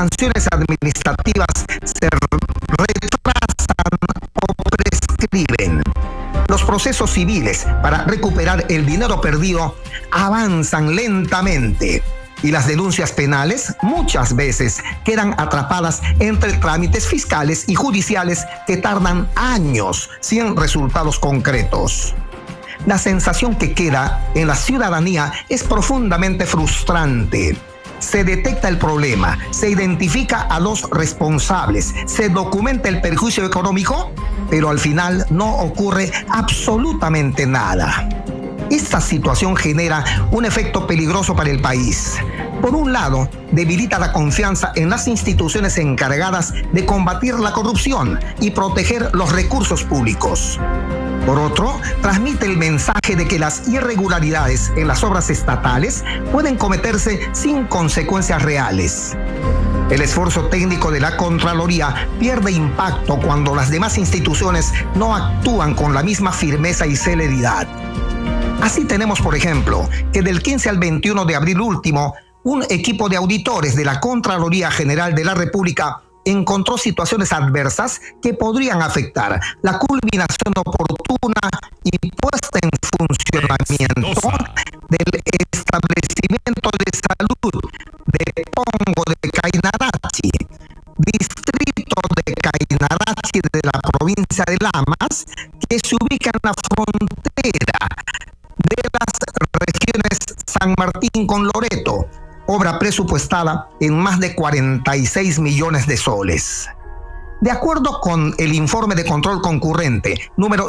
sanciones administrativas se retrasan o prescriben. Los procesos civiles para recuperar el dinero perdido avanzan lentamente y las denuncias penales muchas veces quedan atrapadas entre trámites fiscales y judiciales que tardan años sin resultados concretos. La sensación que queda en la ciudadanía es profundamente frustrante. Se detecta el problema, se identifica a los responsables, se documenta el perjuicio económico, pero al final no ocurre absolutamente nada. Esta situación genera un efecto peligroso para el país. Por un lado, debilita la confianza en las instituciones encargadas de combatir la corrupción y proteger los recursos públicos. Por otro, transmite el mensaje de que las irregularidades en las obras estatales pueden cometerse sin consecuencias reales. El esfuerzo técnico de la Contraloría pierde impacto cuando las demás instituciones no actúan con la misma firmeza y celeridad. Así tenemos, por ejemplo, que del 15 al 21 de abril último, un equipo de auditores de la Contraloría General de la República encontró situaciones adversas que podrían afectar la culminación oportuna y puesta en funcionamiento del establecimiento de salud de Pongo de Cainarachi, distrito de Cainarachi de la provincia de Lamas, que se ubica en la frontera de las regiones San Martín con Loreto, obra presupuestada en más de 46 millones de soles. De acuerdo con el informe de control concurrente número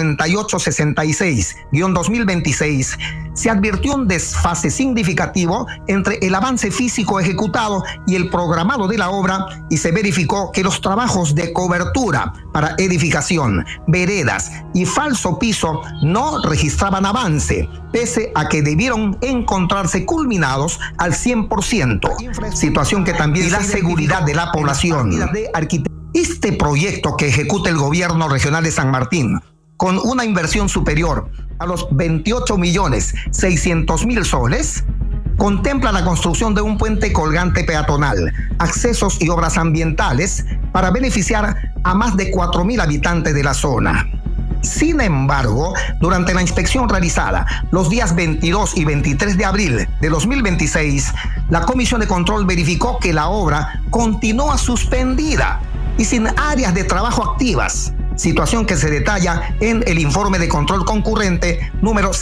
5866-2026, se advirtió un desfase significativo entre el avance físico ejecutado y el programado de la obra y se verificó que los trabajos de cobertura para edificación, veredas y falso piso no registraban avance, pese a que debieron encontrarse culminados al 100%, situación que también da seguridad de la población. Este proyecto que ejecuta el gobierno regional de San Martín, con una inversión superior a los 28.600.000 soles, contempla la construcción de un puente colgante peatonal, accesos y obras ambientales para beneficiar a más de 4.000 habitantes de la zona. Sin embargo, durante la inspección realizada los días 22 y 23 de abril de 2026, la Comisión de Control verificó que la obra continúa suspendida y sin áreas de trabajo activas, situación que se detalla en el informe de control concurrente número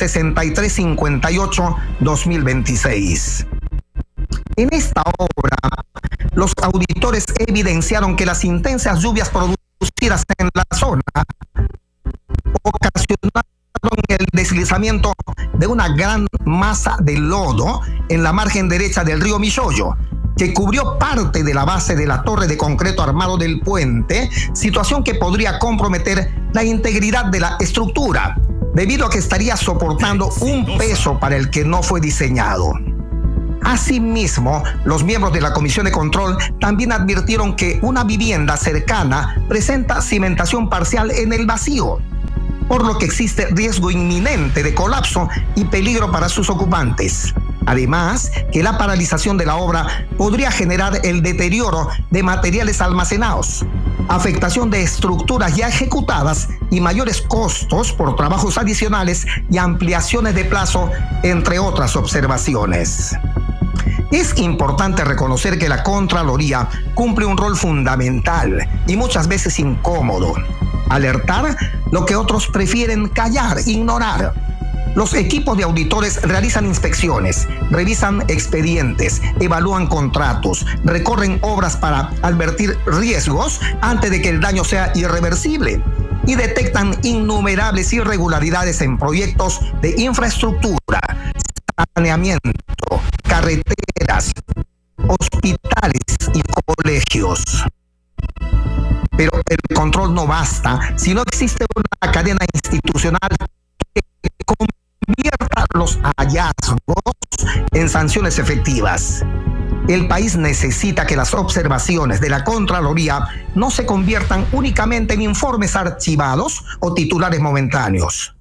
6358-2026. En esta obra, los auditores evidenciaron que las intensas lluvias producidas en la zona ocasionaron el deslizamiento de una gran masa de lodo en la margen derecha del río Michoyo, que cubrió parte de la base de la torre de concreto armado del puente, situación que podría comprometer la integridad de la estructura, debido a que estaría soportando un peso para el que no fue diseñado. Asimismo, los miembros de la Comisión de Control también advirtieron que una vivienda cercana presenta cimentación parcial en el vacío, por lo que existe riesgo inminente de colapso y peligro para sus ocupantes. Además, que la paralización de la obra podría generar el deterioro de materiales almacenados, afectación de estructuras ya ejecutadas y mayores costos por trabajos adicionales y ampliaciones de plazo, entre otras observaciones. Es importante reconocer que la Contraloría cumple un rol fundamental y muchas veces incómodo: alertar lo que otros prefieren callar, ignorar. Los equipos de auditores realizan inspecciones, revisan expedientes, evalúan contratos, recorren obras para advertir riesgos antes de que el daño sea irreversible y detectan innumerables irregularidades en proyectos de infraestructura, saneamiento, carreteras, hospitales y colegios. Pero el control no basta si no existe una cadena institucional que convierta los hallazgos en sanciones efectivas. El país necesita que las observaciones de la Contraloría no se conviertan únicamente en informes archivados o titulares momentáneos.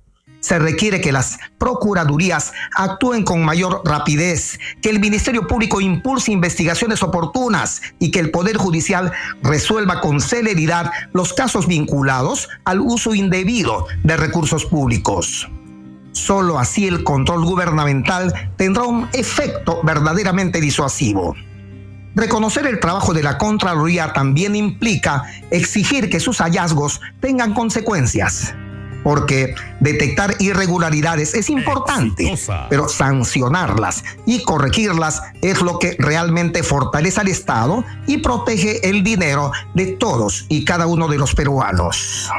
Se requiere que las procuradurías actúen con mayor rapidez, que el Ministerio Público impulse investigaciones oportunas y que el Poder Judicial resuelva con celeridad los casos vinculados al uso indebido de recursos públicos. Solo así el control gubernamental tendrá un efecto verdaderamente disuasivo. Reconocer el trabajo de la Contraloría también implica exigir que sus hallazgos tengan consecuencias, porque detectar irregularidades es importante, pero sancionarlas y corregirlas es lo que realmente fortalece al Estado y protege el dinero de todos y cada uno de los peruanos.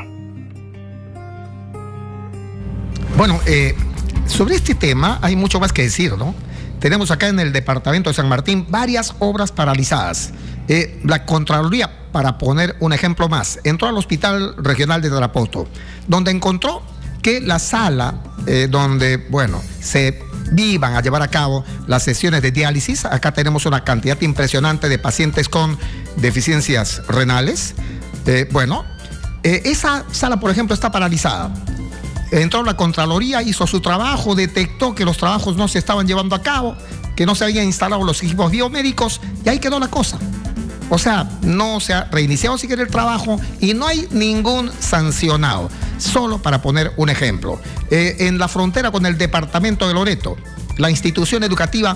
Bueno, sobre este tema hay mucho más que decir, ¿no? Tenemos acá en el departamento de San Martín varias obras paralizadas. La Contraloría, para poner un ejemplo más, entró al Hospital Regional de Tarapoto, donde encontró que la sala donde, bueno, se iban a llevar a cabo las sesiones de diálisis, acá tenemos una cantidad impresionante de pacientes con deficiencias renales. Esa sala, por ejemplo, está paralizada. Entró la Contraloría, hizo su trabajo, detectó que los trabajos no se estaban llevando a cabo, que no se habían instalado los equipos biomédicos, y ahí quedó la cosa. O sea, no se ha reiniciado siquiera el trabajo y no hay ningún sancionado. Solo para poner un ejemplo. En la frontera con el departamento de Loreto, la institución educativa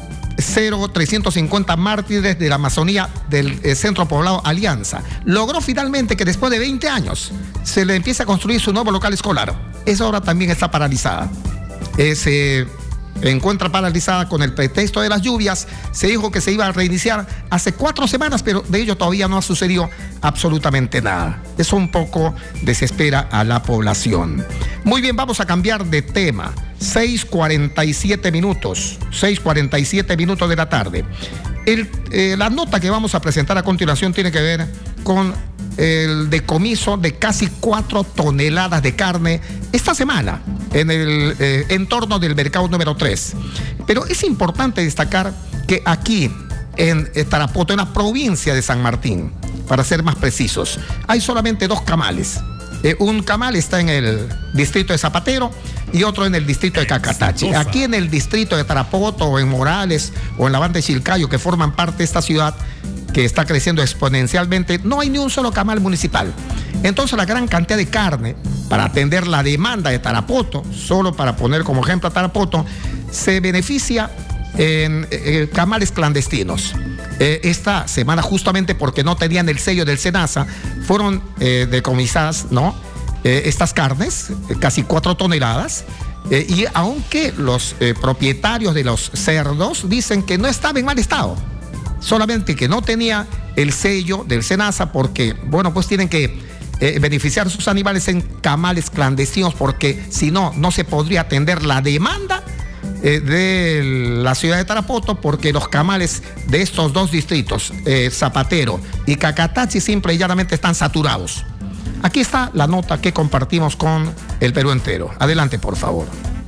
0350 Mártires de la Amazonía del Centro Poblado Alianza logró finalmente que después de 20 años se le empiece a construir su nuevo local escolar. Esa obra también está paralizada. Se encuentra paralizada con el pretexto de las lluvias. Se dijo que se iba a reiniciar hace 4 semanas, pero de ello todavía no ha sucedido absolutamente nada. Eso un poco desespera a la población. Muy bien, vamos a cambiar de tema. 6:47 minutos. 6:47 minutos de la tarde. La nota que vamos a presentar a continuación tiene que ver con el decomiso de casi 4 toneladas de carne esta semana en el entorno del mercado número 3. Pero es importante destacar que aquí en Tarapoto, en la provincia de San Martín, para ser más precisos, hay solamente 2 camales. Un camal está en el distrito de Zapatero y otro en el distrito de Cacatache. Aquí en el distrito de Tarapoto, o en Morales, o en la banda de Chilcayo, que forman parte de esta ciudad que está creciendo exponencialmente, no hay ni un solo camal municipal. Entonces la gran cantidad de carne para atender la demanda de Tarapoto, solo para poner como ejemplo a Tarapoto, se beneficia en camales clandestinos. Esta semana, justamente porque no tenían el sello del SENASA, fueron decomisadas, ¿no? Estas carnes, casi 4 toneladas, y aunque los propietarios de los cerdos dicen que no estaba en mal estado, solamente que no tenía el sello del SENASA porque, bueno, pues tienen que beneficiar sus animales en camales clandestinos, porque si no, no se podría atender la demanda de la ciudad de Tarapoto, porque los camales de estos 2 distritos, Zapatero y Cacatache, simple y llanamente están saturados. Aquí está la nota que compartimos con el Perú entero. Adelante, por favor.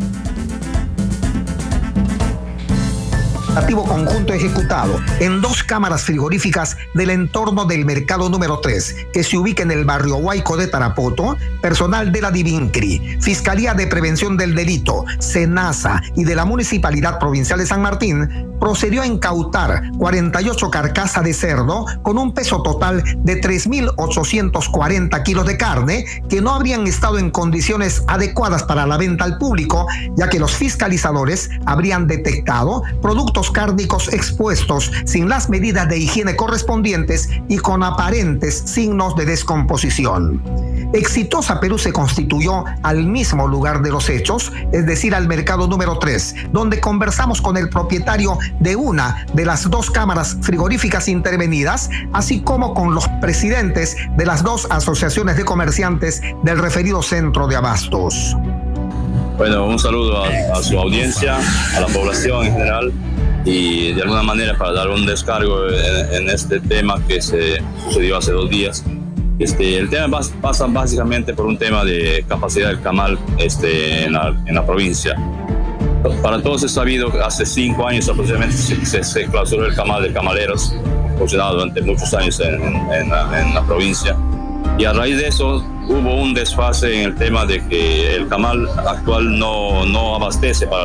Operativo conjunto ejecutado en 2 cámaras frigoríficas del entorno del mercado número 3, que se ubica en el barrio Huayco de Tarapoto. Personal de la Divincri, Fiscalía de Prevención del Delito, SENASA y de la Municipalidad Provincial de San Martín procedió a incautar 48 carcasas de cerdo con un peso total de 3.840 kilos de carne que no habrían estado en condiciones adecuadas para la venta al público, ya que los fiscalizadores habrían detectado productos cárnicos expuestos sin las medidas de higiene correspondientes y con aparentes signos de descomposición. Exitosa Perú se constituyó al mismo lugar de los hechos, es decir, al mercado número 3, donde conversamos con el propietario de una de las 2 cámaras frigoríficas intervenidas, así como con los presidentes de las 2 asociaciones de comerciantes del referido centro de abastos. Bueno, un saludo a su audiencia, a la población en general, y de alguna manera para dar un descargo en este tema que se sucedió hace 2 días. El tema pasa básicamente por un tema de capacidad del camal en la provincia. Para todos es sabido que hace 5 años aproximadamente se clausuró el camal de camaleros, funcionado durante muchos años en la provincia. Y a raíz de eso, hubo un desfase en el tema de que el camal actual no abastece para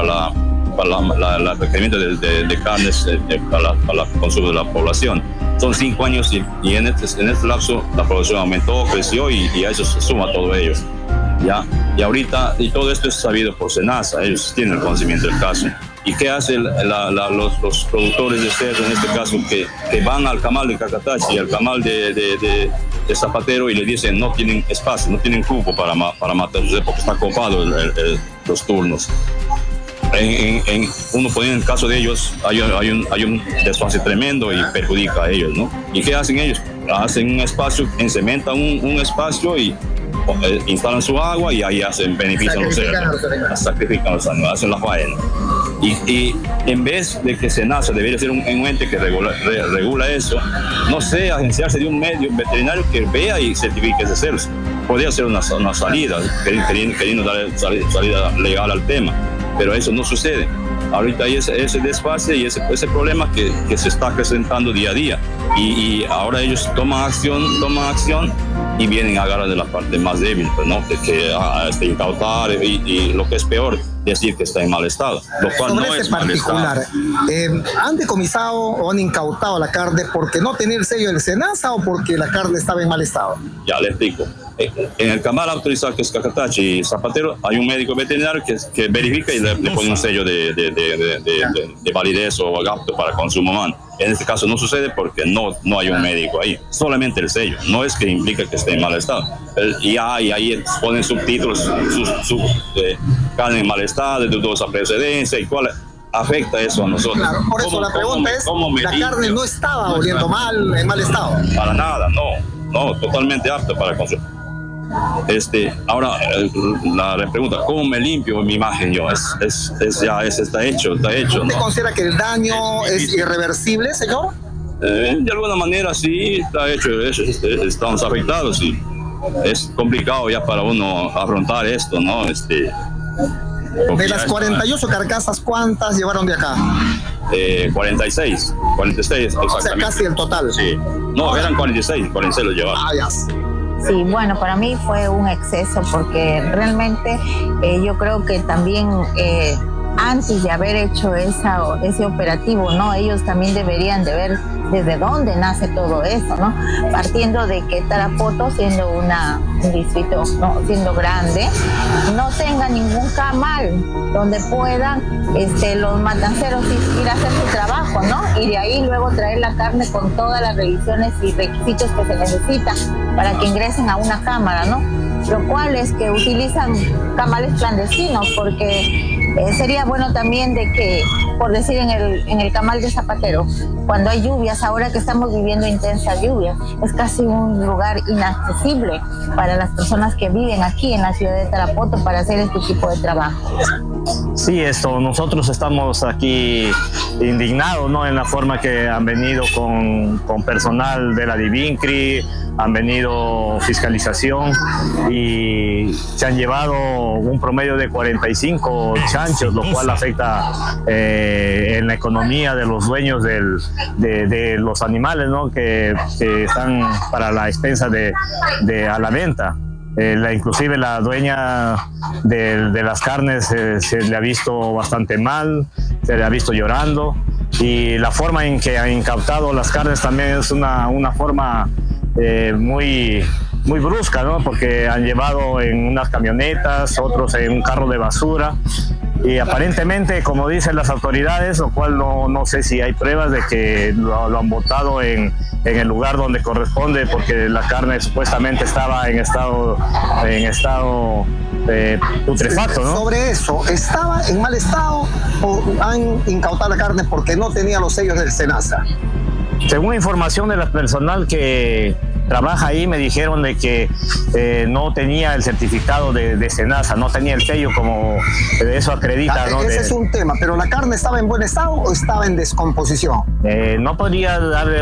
el requerimiento de carnes para el consumo de la población. Son 5 años y en este lapso la población aumentó, creció y a eso se suma todo ello. ¿Ya? Y ahorita, y todo esto es sabido por SENASA, ellos tienen el conocimiento del caso. ¿Y qué hacen los productores de cerdo, en este caso, que van al camal de Cacatachi y al camal de Zapatero y le dicen no tienen espacio, no tienen cupo para matar, porque está copado los turnos? Uno pone en el caso de ellos, hay un desfase tremendo y perjudica a ellos, ¿no? ¿Y qué hacen ellos? Hacen un espacio, encementan un espacio y instalan su agua y ahí benefician los cerdos, sacrifican los animales, hacen la faena. Y en vez de que SENASA debería ser un ente que regula eso, no sé, agenciarse de un medio veterinario que vea y certifique ese cerdo. Podría ser una salida, queriendo dar salida legal al tema, pero eso no sucede. Ahorita hay ese desfase y ese problema que se está presentando día a día. Y ahora ellos toman acción y vienen a agarrar de la parte más débil, pues, ¿no? Que incautar y lo que es peor, decir que está en mal estado, lo cual sobre no este es mal particular, ¿han decomisado o han incautado la carne porque no tenía el sello del SENASA o porque la carne estaba en mal estado? Ya le explico. En el camal autorizado que es Cacatachi y Zapatero hay un médico veterinario que verifica y le pone un sello de validez o apto para consumo humano. En este caso no sucede porque no hay un médico ahí, solamente el sello, no es que implica que esté en mal estado. Y ahí ponen subtítulos, carne en mal estado, de dudosa procedencia y cuál afecta eso a nosotros. Claro, por eso la pregunta es, ¿la carne no estaba oliendo mal, en mal estado? Para nada, no, totalmente apta para consumo. Ahora la pregunta, ¿cómo me limpio mi imagen yo? Está hecho. ¿Usted considera que el daño es irreversible, señor? De alguna manera sí, está hecho, estamos afectados y es complicado ya para uno afrontar esto, ¿no? De las 48 carcasas, ¿cuántas llevaron de acá? 46 exactamente. O sea, casi el total. Sí, no, eran 46 los llevaron. Ah, ya. Sí, bueno, para mí fue un exceso porque realmente yo creo que también antes de haber hecho ese operativo, ¿no? Ellos también deberían de ver desde dónde nace todo eso, ¿no? Partiendo de que Tarapoto, siendo un distrito, ¿no?, siendo grande, no tenga ningún camal donde puedan los matanceros ir a hacer su trabajo, ¿no? Y de ahí luego traer la carne con todas las revisiones y requisitos que se necesitan para que ingresen a una cámara, ¿no? Lo cual es que utilizan camales clandestinos, porque sería bueno también de que, por decir, en el camal de Zapatero, cuando hay lluvias, ahora que estamos viviendo intensas lluvias, es casi un lugar inaccesible para las personas que viven aquí en la ciudad de Tarapoto para hacer este tipo de trabajo. Sí, nosotros estamos aquí indignados, ¿no?, en la forma que han venido con personal de la Divincri, han venido fiscalización y se han llevado un promedio de 45 chanchos, lo cual afecta en la economía de los dueños de los animales, ¿no?, que están para la expensa a la venta. Inclusive la dueña de las carnes se le ha visto bastante mal, se le ha visto llorando, y la forma en que han incautado las carnes también es una forma muy brusca, ¿no?, porque han llevado en unas camionetas, otros en un carro de basura, y aparentemente, como dicen las autoridades, lo cual no sé si hay pruebas de que lo han botado en el lugar donde corresponde, porque la carne supuestamente estaba en estado putrefacto, ¿no? Sobre eso, ¿estaba en mal estado o han incautado la carne porque no tenía los sellos del SENASA? Según información de la personal que trabaja ahí, me dijeron de que no tenía el certificado de SENASA, no tenía el sello como eso acredita, ¿no? Ese es un tema, pero ¿la carne estaba en buen estado o estaba en descomposición? No podría darle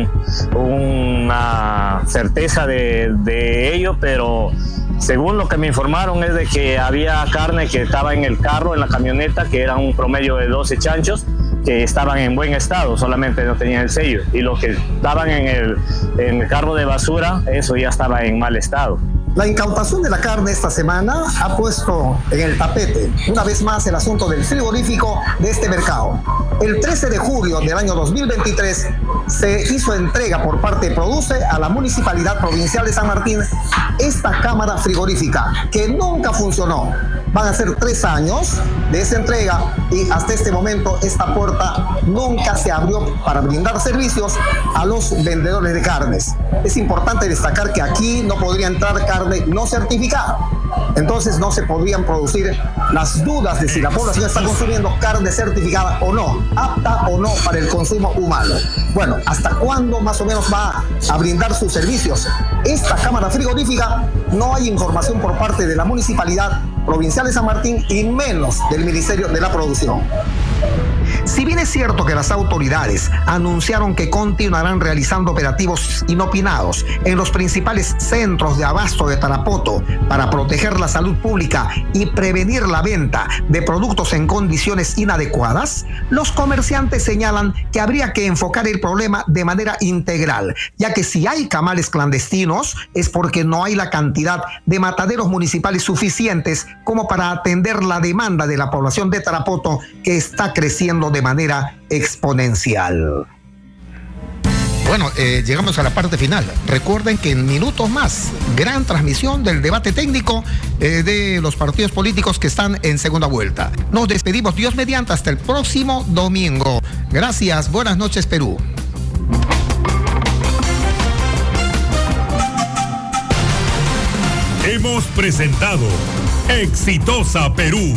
una certeza de ello, pero según lo que me informaron es de que había carne que estaba en el carro, en la camioneta, que era un promedio de 12 chanchos, que estaban en buen estado, solamente no tenían el sello, y los que estaban en el carro de basura, eso ya estaba en mal estado. La incautación de la carne esta semana ha puesto en el tapete una vez más el asunto del frigorífico de este mercado. El 13 de julio del año 2023 se hizo entrega por parte de Produce a la Municipalidad Provincial de San Martín esta cámara frigorífica que nunca funcionó. Van a ser 3 años de esa entrega y hasta este momento esta puerta nunca se abrió para brindar servicios a los vendedores de carnes. Es importante destacar que aquí no podría entrar carne no certificada. Entonces no se podrían producir las dudas de si la población está consumiendo carne certificada o no, apta o no para el consumo humano. Bueno, ¿hasta cuándo más o menos va a brindar sus servicios esta cámara frigorífica? No hay información por parte de la Municipalidad Provincial de San Martín y menos del Ministerio de la Producción. Si bien es cierto que las autoridades anunciaron que continuarán realizando operativos inopinados en los principales centros de abasto de Tarapoto para proteger la salud pública y prevenir la venta de productos en condiciones inadecuadas, los comerciantes señalan que habría que enfocar el problema de manera integral, ya que si hay camales clandestinos es porque no hay la cantidad de mataderos municipales suficientes como para atender la demanda de la población de Tarapoto, que está creciendo de manera exponencial. Bueno, llegamos a la parte final. Recuerden que en minutos más, gran transmisión del debate técnico de los partidos políticos que están en segunda vuelta. Nos despedimos, Dios mediante, hasta el próximo domingo. Gracias, buenas noches, Perú. Hemos presentado Exitosa Perú.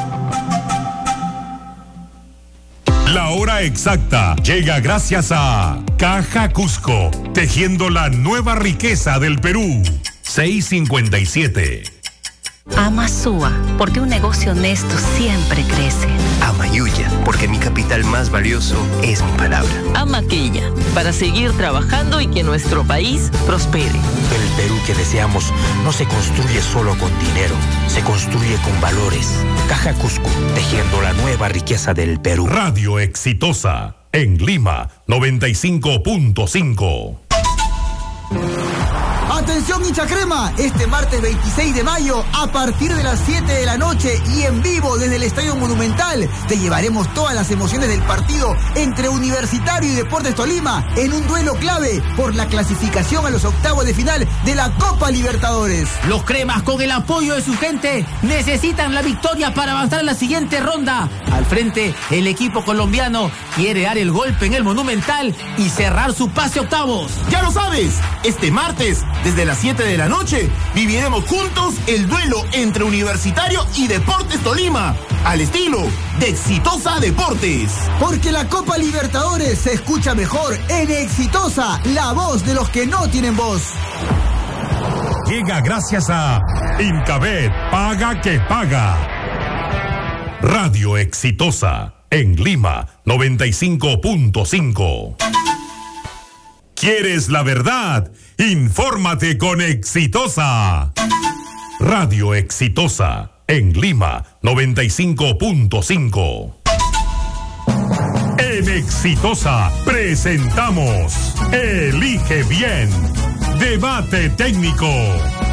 La hora exacta llega gracias a Caja Cusco, tejiendo la nueva riqueza del Perú. 657. Ama Sua, porque un negocio honesto siempre crece. Ama Yuya, porque mi capital más valioso es mi palabra. Ama Quilla, para seguir trabajando y que nuestro país prospere. El Perú que deseamos no se construye solo con dinero, se construye con valores. Caja Cusco, tejiendo la nueva riqueza del Perú. Radio Exitosa, en Lima, 95.5. Atención hincha crema, este martes 26 de mayo a partir de las 7 de la noche y en vivo desde el Estadio Monumental te llevaremos todas las emociones del partido entre Universitario y Deportes Tolima en un duelo clave por la clasificación a los octavos de final de la Copa Libertadores. Los cremas, con el apoyo de su gente, necesitan la victoria para avanzar a la siguiente ronda. Al frente, el equipo colombiano quiere dar el golpe en el Monumental y cerrar su pase a octavos. Ya lo sabes, este martes desde las 7 de la noche viviremos juntos el duelo entre Universitario y Deportes Tolima, al estilo de Exitosa Deportes. Porque la Copa Libertadores se escucha mejor en Exitosa, la voz de los que no tienen voz. Llega gracias a Incabet, paga que paga. Radio Exitosa, en Lima, 95.5. ¿Quieres la verdad? Infórmate con Exitosa. Radio Exitosa, en Lima, 95.5. En Exitosa presentamos Elige Bien. Debate técnico.